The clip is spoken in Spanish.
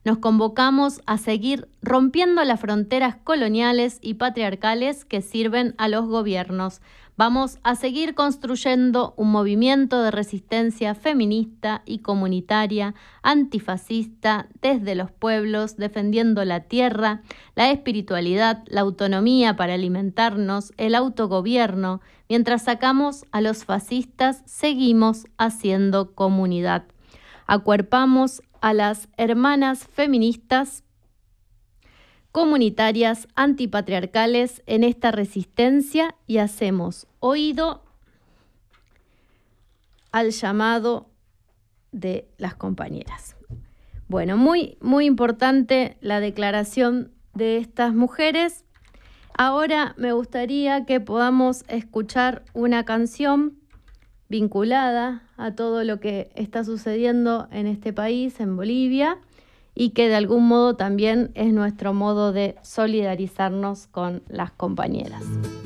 Nos convocamos a seguir rompiendo las fronteras coloniales y patriarcales que sirven a los gobiernos. Vamos a seguir construyendo un movimiento de resistencia feminista y comunitaria, antifascista, desde los pueblos, defendiendo la tierra, la espiritualidad, la autonomía para alimentarnos, el autogobierno. Mientras sacamos a los fascistas, seguimos haciendo comunidad. Acuerpamos a las hermanas feministas, comunitarias, antipatriarcales en esta resistencia y hacemos oído al llamado de las compañeras. Bueno, muy importante la declaración de estas mujeres. Ahora me gustaría que podamos escuchar una canción vinculada a todo lo que está sucediendo en este país, en Bolivia, y que de algún modo también es nuestro modo de solidarizarnos con las compañeras.